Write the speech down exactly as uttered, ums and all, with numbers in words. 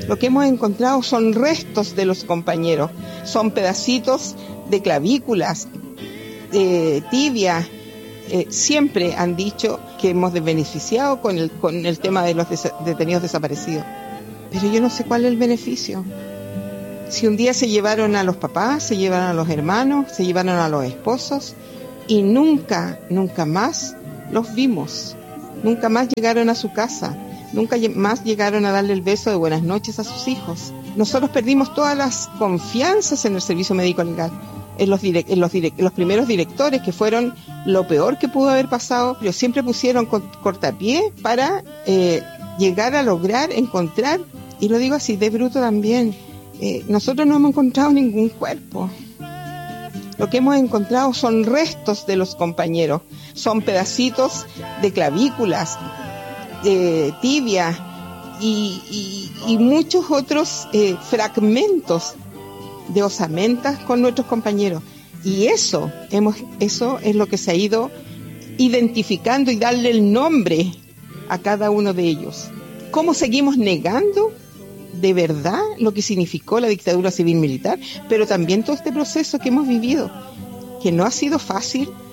Lo que hemos encontrado son restos de los compañeros, son pedacitos de clavículas, de tibia. Eh, siempre han dicho que hemos beneficiado con el, con el tema de los des- detenidos desaparecidos. Pero yo no sé cuál es el beneficio. Si un día se llevaron a los papás, se llevaron a los hermanos, se llevaron a los esposos y nunca, nunca más los vimos. Nunca más llegaron a su casa. Nunca más llegaron a darle el beso de buenas noches a sus hijos. Nosotros perdimos todas las confianzas en el servicio médico legal, en los, direct, en los, direct, los primeros directores, que fueron lo peor que pudo haber pasado, pero siempre pusieron cortapié para eh, llegar a lograr encontrar, y lo digo así de bruto también, eh, nosotros no hemos encontrado ningún cuerpo. Lo que hemos encontrado son restos de los compañeros, son pedacitos de clavículas, de tibia y, y, y muchos otros eh, fragmentos de osamentas con nuestros compañeros. Y eso, hemos, eso es lo que se ha ido identificando y darle el nombre a cada uno de ellos. ¿Cómo seguimos negando de verdad lo que significó la dictadura civil-militar? Pero también todo este proceso que hemos vivido, que no ha sido fácil,